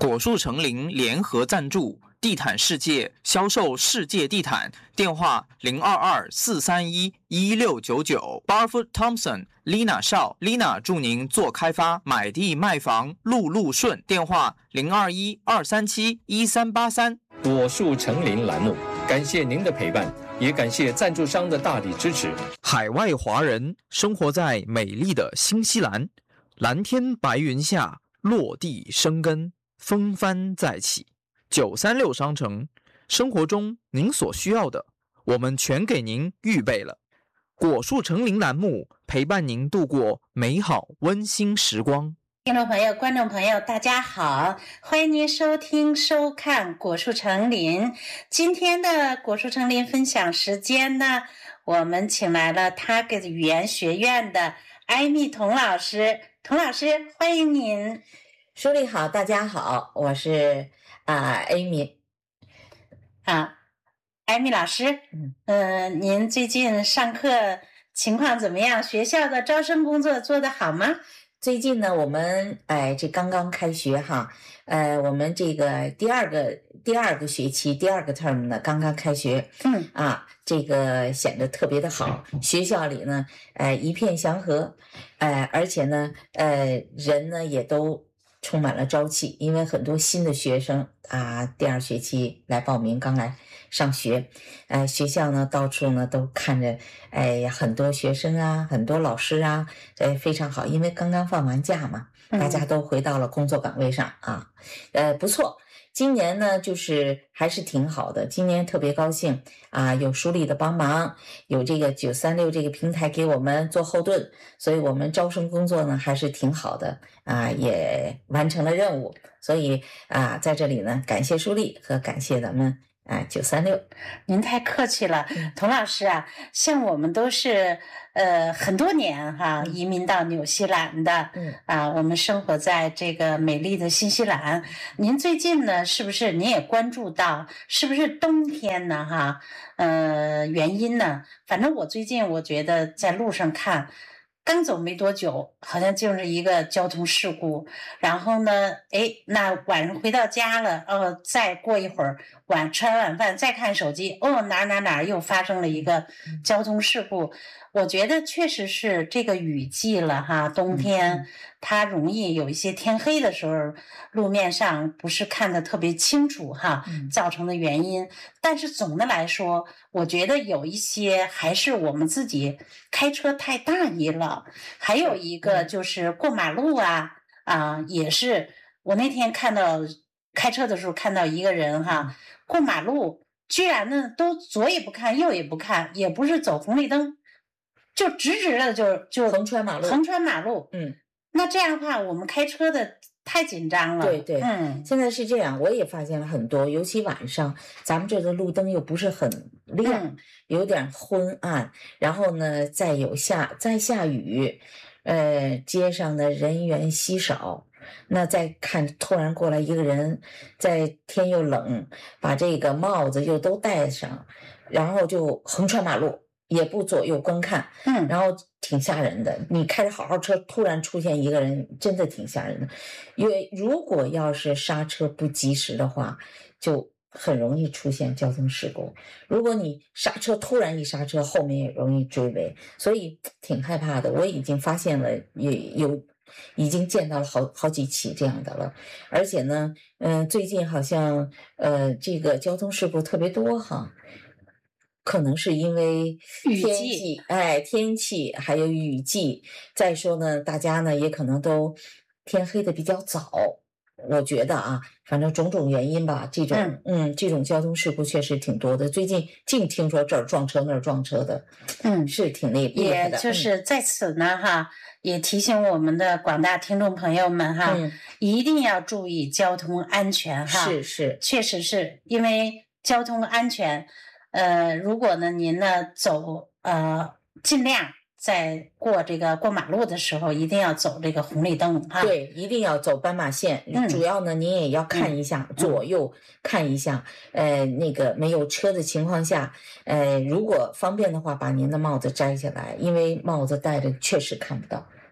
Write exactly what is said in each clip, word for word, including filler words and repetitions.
果树成林联合赞助，地毯世界销售世界地毯，电话零二二四三一一六九九。Barfoot Thompson Lina 少 Lina 祝您做开发，买地卖房路路顺，电话零二一二三七一三八三。 果树成林栏目，感谢您的陪伴，也感谢赞助商的大力支持。 海外华人生活在美丽的新西兰，蓝天白云下落地生根，风帆再起。九三六商城，生活中您所需要的，我们全给您预备了。果树成林栏目陪伴您度过美好温馨时光。 听众朋友、观众朋友，大家好，欢迎您收听、收看果树成林。今天的果树成林分享时间呢，我们请来了 Target 语言学院的艾米童老师。童老师，欢迎您。 舒丽好，大家好，我是啊艾米。 啊，艾米老师，嗯、呃，您最近上课情况怎么样？学校的招生工作做得好吗？ 最近呢，我们哎，这刚刚开学哈，呃，我们这个第二个第二个学期第二个 term 呢刚刚开学， 嗯啊，这个显得特别的好，学校里呢，呃，一片祥和，呃，而且呢，呃，人呢也都充满了朝气，因为很多新的学生啊，第二学期来报名，刚来上学，呃，学校呢到处呢都看着，哎，很多学生啊，很多老师啊，呃，非常好，因为刚刚放完假嘛，大家都回到了工作岗位上啊，呃，不错。今年呢，就是还是挺好的。今年特别高兴啊，有舒丽的帮忙，有这个九三六这个平台给我们做后盾，所以我们招生工作呢还是挺好的啊，也完成了任务。所以啊，在这里呢，感谢舒丽和感谢咱们啊九三六。 您太客气了，童老师啊，像我们都是呃很多年哈、 嗯、 移民到纽西兰的， 嗯啊，我们生活在这个美丽的新西兰。您最近呢，是不是您也关注到是不是冬天呢？哈，呃，原因呢？反正我最近我觉得在路上看。刚走没多久，好像就是一个交通事故，然后呢，哎，那晚上回到家了，哦，再过一会儿晚吃完晚饭再看手机，哦，哪哪哪又发生了一个交通事故。我觉得确实是这个雨季了哈，冬天它容易有一些天黑的时候，路面上不是看得特别清楚哈，造成的原因。但是总的来说，我觉得有一些还是我们自己开车太大意了，还有一个就是过马路啊啊，也是我那天看到开车的时候看到一个人哈，过马路居然呢都左也不看右也不看，也不是走红绿灯，就直直的就就横穿马路， 横穿马路， 嗯， 那这样的话，我们开车的太紧张了。 对对， 嗯， 现在是这样，我也发现了很多，尤其晚上，咱们这的路灯又不是很亮， 嗯、 有点昏暗，然后呢，再有下再下雨，呃，街上的人员稀少。那再看，突然过来一个人，在天又冷，把这个帽子又都戴上，然后就横穿马路。也不左右观看， 嗯， 然后挺吓人的。你开着好好车，突然出现一个人，真的挺吓人的。因为如果要是刹车不及时的话，就很容易出现交通事故。如果你刹车突然一刹车，后面也容易追尾，所以挺害怕的。我已经发现了，也有已经见到了好好几起这样的了。而且呢，嗯、呃，最近好像呃这个交通事故特别多哈。可能是因为天气，哎，天气还有雨季。再说呢，大家呢也可能都天黑的比较早。我觉得啊，反正种种原因吧，这种嗯, 嗯，这种交通事故确实挺多的。最近净听说这儿撞车那儿撞车的， 嗯， 是挺厉害的。 也就是在此呢，哈，也提醒我们的广大听众朋友们哈， 嗯、 一定要注意交通安全哈。 是是， 确实是因为交通安全。呃，如果呢，您呢走呃，尽量在过这个过马路的时候，一定要走这个红绿灯啊。 对，一定要走斑马线。 嗯、 主要呢，您也要看一下、嗯、左右看一下，呃，那个没有车的情况下，呃，如果方便的话，把您的帽子摘下来，因为帽子戴着确实看不到。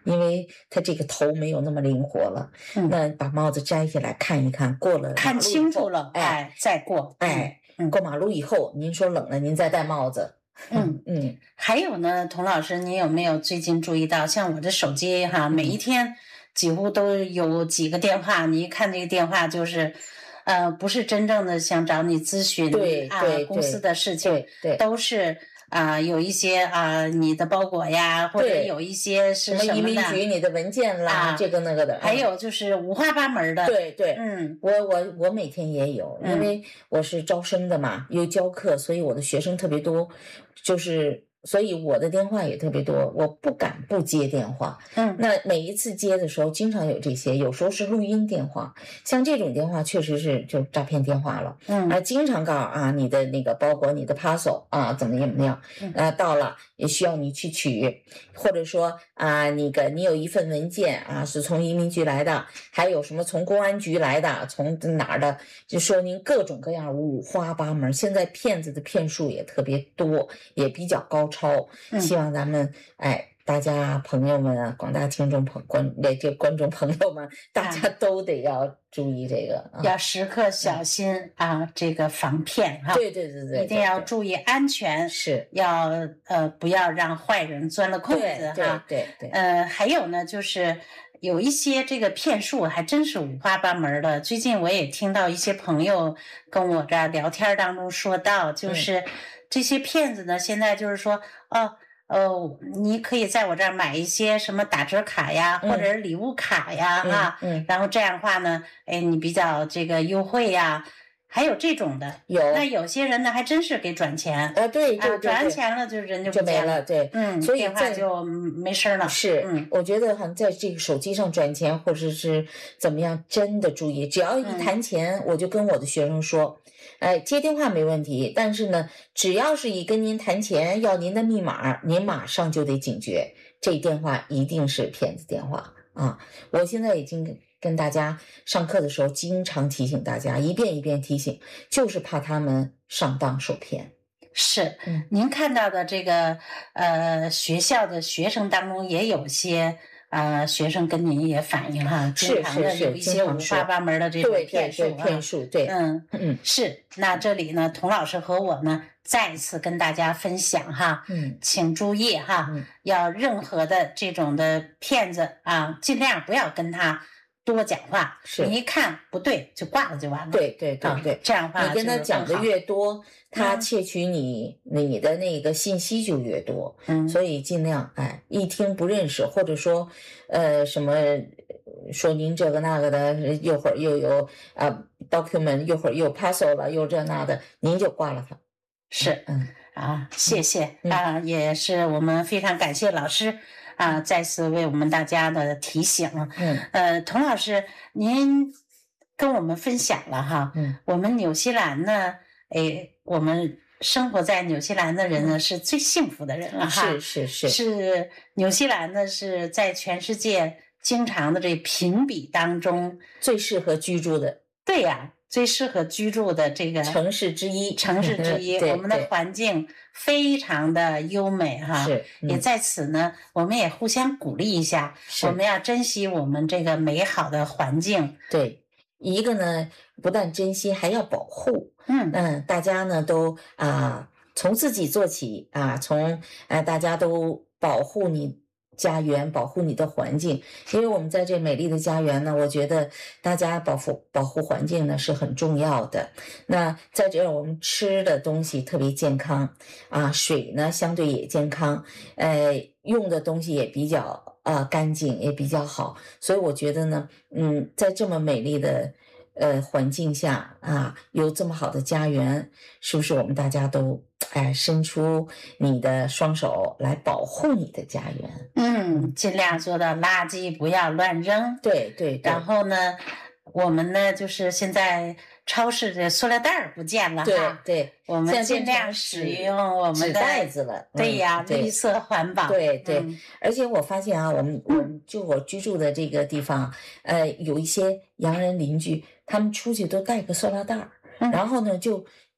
因为它这个头没有那么灵活了。 嗯， 那把帽子摘下来看一看，过了看清楚了，哎，再过， 哎， 嗯， 过马路以后，您说冷了，您再戴帽子。 嗯嗯， 还有呢，童老师，您有没有最近注意到，像我的手机哈，每一天几乎都有几个电话，你一看这个电话就是，呃，不是真正的想找你咨询对啊对公司的事情， 对对， 都是啊、有一些啊、你的包裹呀，或者对有一些是什什么移民的局你的文件啦， 啊这个那个的， 还嗯有就是五花八门的， 对对， 嗯我我我每天也有，因嗯为我是招生的嘛，又教课，所以我的学生特别多，就是所以我的电话也特别多，我不敢不接电话。 嗯那每一次接的时候，经常有这些，有时候是录音电话，像这种电话确实是就诈骗电话了。 嗯啊，经常告诉啊，你的那个包裹，你的 parcel 啊，怎么样怎么样， 嗯呃，到了也需要你去取，或者说啊，那个你有一份文件啊，是从移民局来的，还有什么从公安局来的，从哪儿的，就说您各种各样五花八门。现在骗子的骗术也特别多，也比较高超， 嗯希望咱们哎。大家朋友们啊，广大听众朋观那这观众朋友们，大家都得要注意这个啊， 要时刻小心啊，这个防骗哈， 对对对对， 一定要对注意安全， 是要呃不要让坏人钻了空子对对哈。 对对， 呃，还有呢，就是有一些这个骗术还真是五花八门的。最近我也听到一些朋友跟我这儿聊天当中说到， 嗯就是这些骗子呢，现在就是说哦。哦，你可以在我这儿买一些什么打折卡呀， 嗯或者是礼物卡呀， 嗯哈， 嗯， 然后这样的话呢，哎，你比较这个优惠呀，还有这种的。 有那有些人呢，还真是给转钱， 啊，对对啊， 对对， 转完钱了就人就就没不见了，对， 嗯， 所以电话在就没声了。 是， 嗯我觉得好像在这个手机上转钱或者是怎么样，真的注意，只要一嗯谈钱，我就跟我的学生说，哎，接电话没问题，但是呢，只要是一跟您谈钱要您的密码，您马上就得警觉，这电话一定是骗子电话啊！我现在已经跟大家上课的时候，经常提醒大家，一遍一遍提醒，就是怕他们上当受骗。 是， 嗯您看到的这个呃学校的学生当中，也有些呃学生跟您也反映哈， 是经常的是是有一些经常说五花八门的这种对对骗术对， 啊。 骗术，对， 嗯， 嗯是。那这里呢，童老师和我呢，再次跟大家分享哈， 嗯请注意哈， 嗯要任何的这种的骗子啊，尽量不要跟他多讲话， 是你一看不对就挂了就完了。 对对对啊对。 这样的话你跟他就是讲的更好， 越多，他嗯窃取你你的那个信息就越多， 嗯， 所以尽量哎一听不认识，或者说呃什么说您这个那个的，一会儿又有啊 document，一会儿又 parcel 了，又这那的，您就挂了他。 是嗯啊，谢谢嗯啊，也是我们非常感谢老师啊，再次为我们大家的提醒。 嗯呃，童老师，您跟我们分享了哈， 嗯我们纽西兰呢，哎，我们生活在纽西兰的人呢是最幸福的人了哈， 是是是是纽西兰呢是在全世界经常的这评比当中， 最适合居住的对呀，最适合居住的这个城市之一， 城市之一， 对我们的对环境非常的优美哈。 是嗯也在此呢，我们也互相鼓励一下， 是我们要珍惜我们这个美好的环境。 对。一个呢，不但珍惜，还要保护。 嗯嗯，大家呢都啊，从自己做起啊，从呃大家都保护你家园，保护你的环境。因为我们在这美丽的家园呢，我觉得大家保护保护环境呢是很重要的。那在这儿我们吃的东西特别健康啊，水呢相对也健康，呃，用的东西也比较。啊、呃，干净也比较好，所以我觉得呢，嗯，在这么美丽的呃环境下啊，有这么好的家园，是不是我们大家都哎伸出你的双手来保护你的家园？ 嗯，尽量做到垃圾不要乱扔。 对对对， 然后呢，我们呢就是现在超市的塑料袋儿不见了对哈， 对， 我们尽量使用我们纸的袋子了。 对呀， 嗯、 绿色环保。 对对， 嗯而且我发现啊，我们我们就我居住的这个地方，呃，有一些洋人邻居，他们出去都带个塑料袋儿， 嗯然后呢就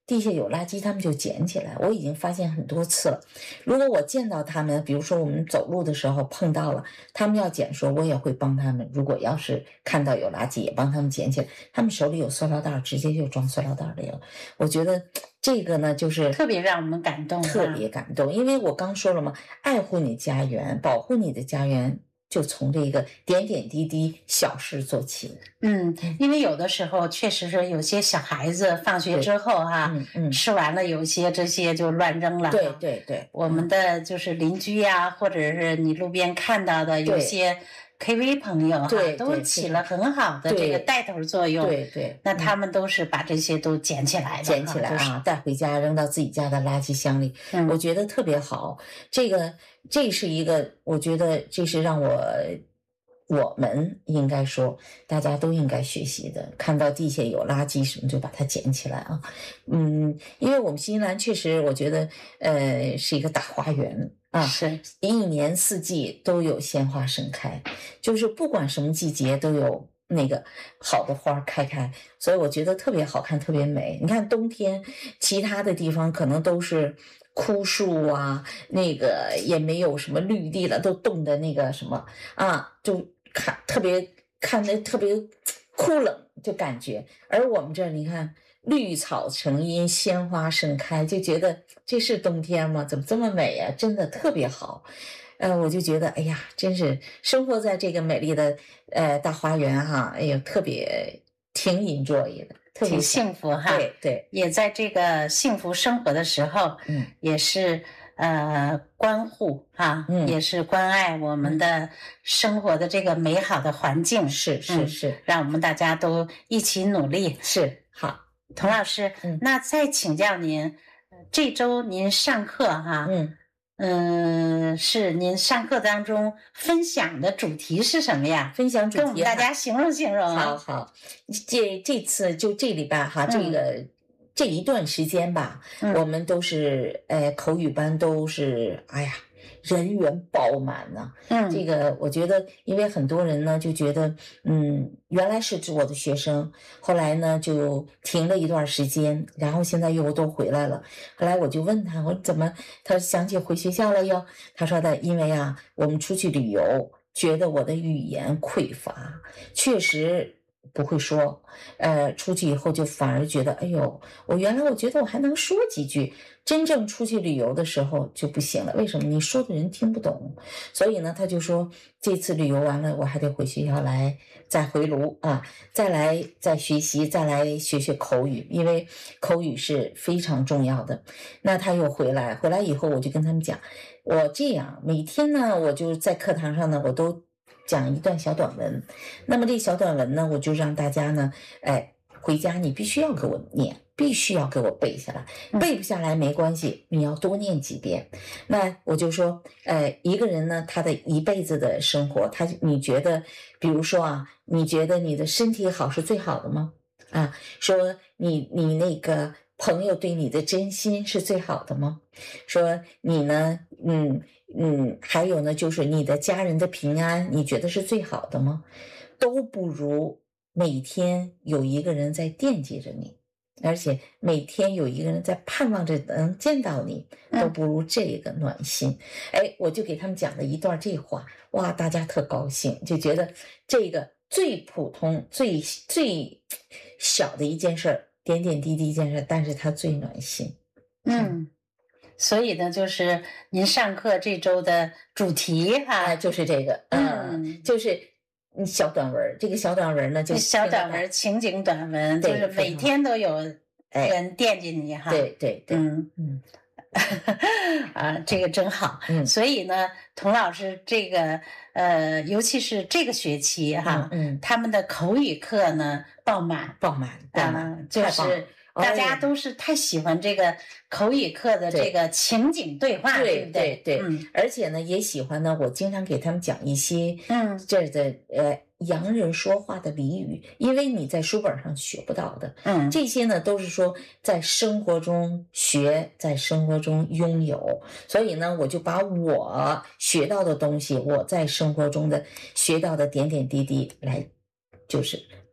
地下有垃圾，他们就捡起来。我已经发现很多次了。如果我见到他们，比如说我们走路的时候碰到了，他们要捡，说我也会帮他们。如果要是看到有垃圾，也帮他们捡起来。他们手里有塑料袋，直接就装塑料袋里了。我觉得这个呢，就是特别让我们感动， 特别感动。因为我刚说了嘛，爱护你家园，保护你的家园。就从这个点点滴滴小事做起。 嗯，因为有的时候确实是有些小孩子放学之后哈、啊， 嗯嗯， 吃完了有些这些就乱扔了。 对对对， 我们的就是邻居呀、啊，或者是你路边看到的有些 K V 朋友哈、啊，都起了很好的这个带头作用。 对 对, 对， 那他们都是把这些都捡起来的， 捡起来啊，就是、带回家扔到自己家的垃圾箱里， 嗯、 我觉得特别好。这个这是一个，我觉得这是让我。我们应该说，大家都应该学习的。看到地下有垃圾什么，就把它捡起来啊。嗯，因为我们新西兰确实，我觉得，呃，是一个大花园啊， 是一年四季都有鲜花盛开，就是不管什么季节都有那个好的花开开，所以我觉得特别好看，特别美。你看冬天，其他的地方可能都是。枯树啊，那个也没有什么绿地了，都冻的那个什么啊，就看特别看着特别枯冷，就感觉。而我们这儿你看，绿草成荫，鲜花盛开，就觉得这是冬天吗？怎么这么美呀、啊？真的特别好。呃，我就觉得，哎呀，真是生活在这个美丽的呃大花园哈，哎呀，特别挺 enjoy 的。 挺幸福哈， 对对， 也在这个幸福生活的时候， 嗯， 也是呃关护哈， 嗯， 也是关爱我们的生活的这个美好的环境， 是是是、 嗯，让我们大家都一起努力。 是好， 童老师， 嗯， 那再请教您，这周您上课哈， 嗯。 嗯，是您上课当中分享的主题是什么呀？ 分享主题， 跟我们大家形容形容。 好好，这这次就这礼拜哈， 嗯、 这个这一段时间吧， 嗯、 我们都是呃口语班都是哎呀。人员爆满呢、啊， 嗯， 这个我觉得，因为很多人呢就觉得，嗯，原来是我的学生，后来呢就停了一段时间，然后现在又都回来了。后来我就问他，我怎么？他想起回学校了哟。他说的，因为啊，我们出去旅游，觉得我的语言匮乏，确实。不会说，呃，出去以后就反而觉得，哎呦，我原来我觉得我还能说几句，真正出去旅游的时候就不行了。为什么？你说的人听不懂，所以呢，他就说这次旅游完了，我还得回学校来再回炉啊，再来再学习，再来学学口语，因为口语是非常重要的。那他又回来，回来以后我就跟他们讲，我这样每天呢，我就在课堂上呢，我都。讲一段小短文，那么这小短文呢，我就让大家呢，哎，回家你必须要给我念，必须要给我背下来，背不下来没关系，你要多念几遍。那我就说，呃，一个人呢，他的一辈子的生活，他你觉得，比如说啊，你觉得你的身体好是最好的吗？啊，说你你那个朋友对你的真心是最好的吗？说你呢，嗯。嗯，还有呢，就是你的家人的平安，你觉得是最好的吗？都不如每天有一个人在惦记着你，而且每天有一个人在盼望着能见到你，都不如这个暖心。哎，我就给他们讲了一段这话，哇，大家特高兴，就觉得这个最普通、最最小的一件事，点点滴滴一件事，但是它最暖心。 嗯。所以呢，就是您上课这周的主题哈、 啊，就是这个，嗯， 嗯就是小短文。这个小短文呢，就小短文、情景短文，就是每天都有人惦记你哈。 对对对， 嗯嗯， 啊，这个真好。 嗯， 所以呢，童老师这个呃，尤其是这个学期哈， 嗯，嗯他们的口语课呢爆满， 爆满，爆满， 啊、就是。大家都是太喜欢这个口语课的这个情景对话， 对不对？ 对对， 嗯， 而且呢，也喜欢呢，我经常给他们讲一些， 嗯， 这儿的呃洋人说话的俚语，因为你在书本上学不到的， 嗯， 这些呢都是说在生活中学，在生活中拥有，所以呢，我就把我学到的东西，我在生活中的学到的点点滴滴来，就是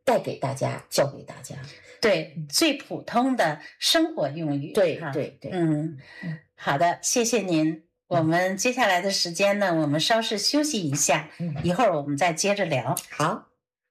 带给大家，教给大家。 对，最普通的生活用语。 对对对， 嗯，好的，谢谢您。我们接下来的时间呢，我们稍事休息一下， 嗯， 一会儿我们再接着聊。 好。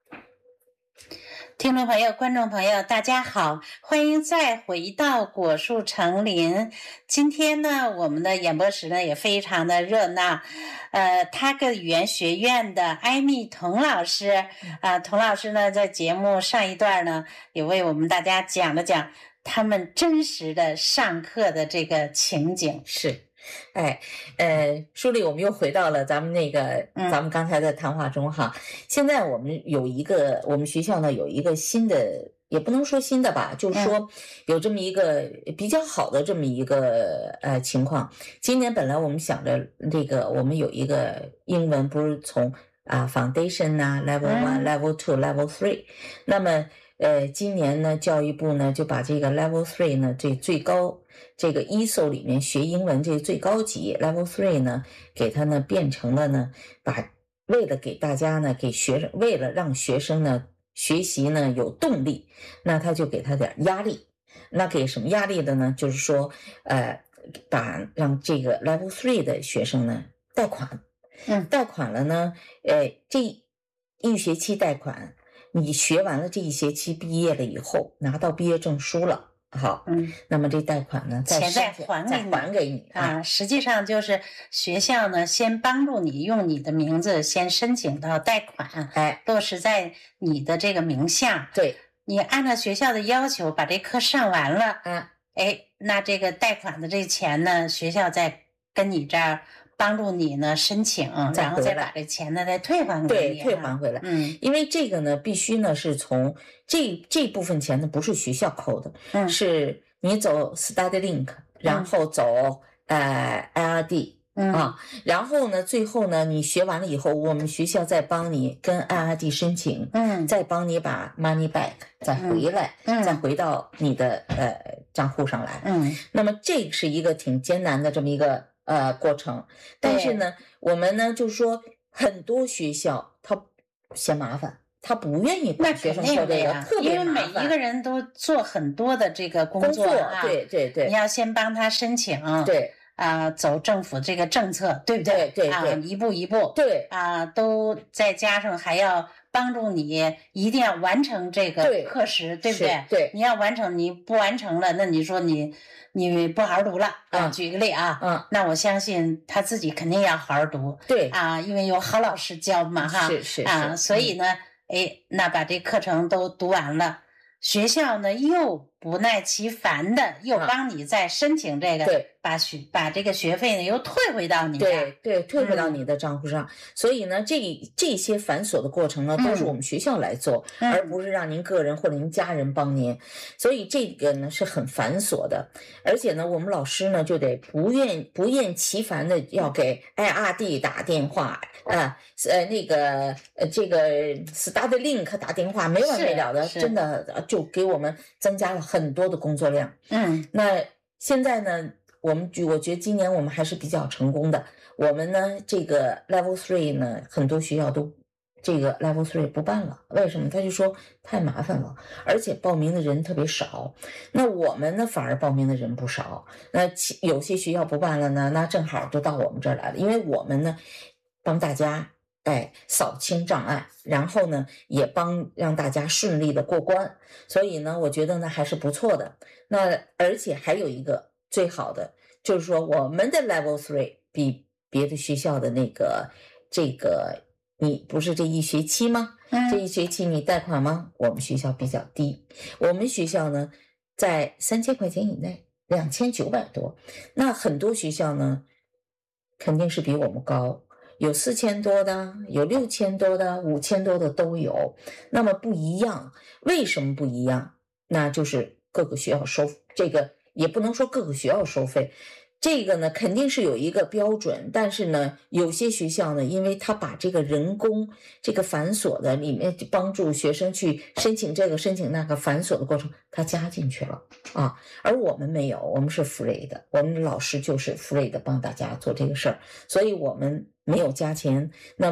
听众朋友、观众朋友，大家好，欢迎再回到果树成林。今天呢，我们的演播室呢也非常的热闹。呃，他个语言学院的艾米童老师，啊、呃，童老师呢在节目上一段呢，也为我们大家讲了讲他们真实的上课的这个情景。 是。哎，呃，书里我们又回到了咱们那个，咱们刚才的谈话中哈。现在我们有一个，我们学校呢有一个新的，也不能说新的吧，就是说有这么一个比较好的这么一个呃情况。今年本来我们想着这个，我们有一个英文不是从啊 foundation 啊 level one、level two、level three， 那么呃今年呢教育部呢就把这个 level three 呢这最高。这个 E S O 里面学英文这最高级 Level three 呢，给它呢变成了呢，把为了给大家呢，给学生，为了让学生呢学习呢有动力，那他就给他点压力。那给什么压力的呢？就是说，呃，把让这个 Level three 的学生呢贷款， 嗯， 贷款了呢，呃，这一学期贷款，你学完了这一学期毕业了以后，拿到毕业证书了。好， 嗯， 那么这贷款呢， 钱再还给你， 再还给你啊，实际上就是学校呢，先帮助你用你的名字先申请到贷款， 哎， 落实在你的这个名下。 对， 你按照学校的要求把这课上完了， 嗯， 哎，那这个贷款的这钱呢，学校再跟你这儿帮助你呢申请，然后再把这钱呢再退还给你， 对，退还回来。 嗯， 因为这个呢，必须呢是从这这部分钱呢不是学校扣的， 嗯， 是你走 Study Link， 然后走、嗯、呃 I R D。 嗯啊，然后呢，最后呢，你学完了以后，我们学校再帮你跟 I R D 申请， 嗯， 再帮你把 money back 再回来， 嗯， 再回到你的呃账户上来， 嗯， 那么这是一个挺艰难的这么一个呃过程，但是呢，我们呢就是说很多学校他嫌麻烦。他不愿意把学生做这个，特别麻烦， 因为每一个人都做很多的这个工作啊， 对对对， 你要先帮他申请， 对。 啊、呃，走政府这个政策，对不对？ 对对对， 啊，一步一步， 对啊、呃，都再加上还要帮助你，一定要完成这个课时， 对, 对不对？ 对， 你要完成，你不完成了，那你说你你不好好读了啊、 嗯？ 举个例啊， 嗯， 那我相信他自己肯定要好好读， 对啊，因为有好老师教嘛，哈， 是是啊，所以呢，嗯、哎，那把这课程都读完了。学校呢又不耐其烦的又帮你再申请这个， 嗯、对， 把学把这个学费呢又退回到你对对，退回到你的账户上。嗯、所以呢，这这些繁琐的过程呢，都是我们学校来做， 嗯、 而不是让您个人或者您家人帮您。所以这个呢是很繁琐的，而且呢，我们老师呢就得不厌不厌其烦的要给 I R D 打电话啊，呃那个呃这个 Study Link 打电话，没完没了的，真的。就给我们增加了很多的工作量。 嗯， 那现在呢，我们我觉得今年我们还是比较成功的。我们呢，这个 Level three 呢，很多学校都这个 Level three 不办了，为什么？他就说太麻烦了，而且报名的人特别少。那我们呢，反而报名的人不少。那有些学校不办了呢，那正好就到我们这儿来了，因为我们呢，帮大家。哎，扫清障碍，然后呢，也帮让大家顺利的过关，所以呢，我觉得呢还是不错的。那而且还有一个最好的，就是说我们的 Level three 比别的学校的那个这个，你不是这一学期吗？ 嗯， 这一学期你贷款吗？我们学校比较低，我们学校呢在三千块钱以内，两千九百多。那很多学校呢，肯定是比我们高。有四千多的，有六千多的，五千多的都有。那么不一样，为什么不一样？那就是各个学校收这个，也不能说各个学校收费，这个呢肯定是有一个标准，但是呢，有些学校呢，因为他把这个人工这个繁琐的里面帮助学生去申请这个申请那个繁琐的过程，他加进去了啊。而我们没有，我们是 free 的，我们的老师就是 free 的帮大家做这个事儿，所以我们没有加钱。那么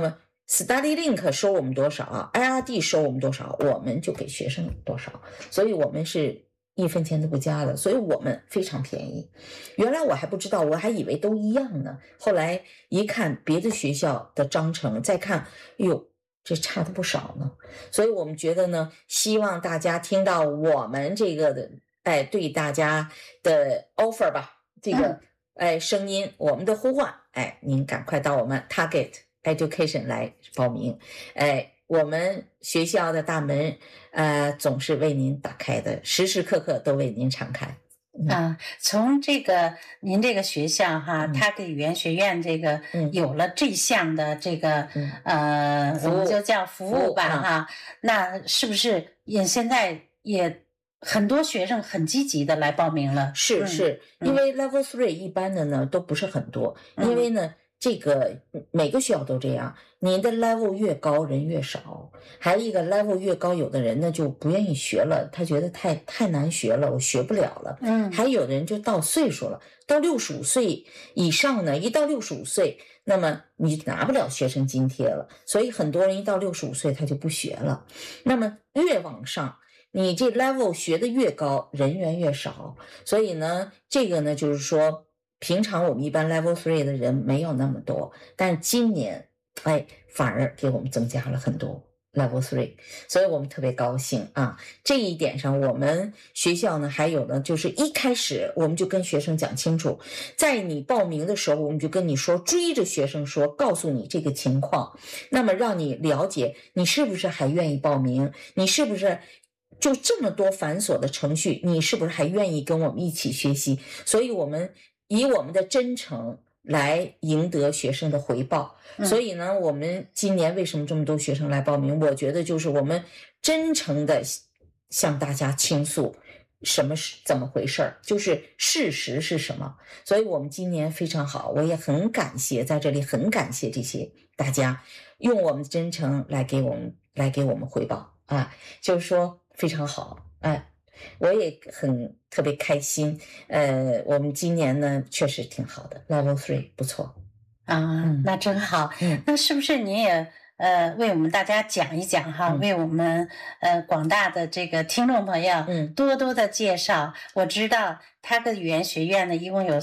StudyLink 收我们多少 ，I R D 收我们多少，我们就给学生多少，所以我们是一分钱都不加的，所以我们非常便宜。原来我还不知道，我还以为都一样呢，后来一看别的学校的章程，再看，哟，这差的不少呢。所以我们觉得呢，希望大家听到我们这个的，哎，对大家的 offer 吧，这个、嗯、哎声音，我们的呼唤，哎，您赶快到我们 Target Education 来报名，哎，我们学校的大门，呃，总是为您打开的，时时刻刻都为您敞开。 嗯、啊，从这个您这个学校哈， 嗯、 Target语言学院这个有了这项的这个、 嗯、 呃，我们就叫服务吧服务哈，那是不是也现在也很多学生很积极的来报名了？ 是是， 嗯、 因为 Level Three 一般的呢都不是很多，嗯、因为呢。这个每个学校都这样，你的 level 越高人越少，还有一个 level 越高，有的人呢就不愿意学了，他觉得太太难学了，我学不了了。 嗯， 还有人就到岁数了，到六十五岁以上呢，一到六十五岁，那么你拿不了学生津贴了，所以很多人一到六十五岁他就不学了。那么越往上，你这 level 学的越高，人员越少，所以呢，这个呢就是说。平常我们一般 level three 的人没有那么多，但今年，哎，反而给我们增加了很多 level three， 所以我们特别高兴啊。这一点上，我们学校呢还有呢，就是一开始我们就跟学生讲清楚，在你报名的时候，我们就跟你说，追着学生说，告诉你这个情况，那么让你了解你是不是还愿意报名，你是不是。就这么多繁琐的程序，你是不是还愿意跟我们一起学习？所以我们以我们的真诚来赢得学生的回报。 嗯、 所以呢，我们今年为什么这么多学生来报名？我觉得就是我们真诚的向大家倾诉什么是怎么回事，就是事实是什么。所以我们今年非常好，我也很感谢，在这里很感谢这些大家用我们真诚来给我们来给我们回报啊，就是说。非常好，哎，我也很特别开心。呃，我们今年呢确实挺好的 ，Level Three 不错啊、嗯，那真好。 嗯， 那是不是你也呃为我们大家讲一讲哈， 嗯、 为我们呃广大的这个听众朋友， 嗯， 多多的介绍。我知道他的语言学院呢，一共有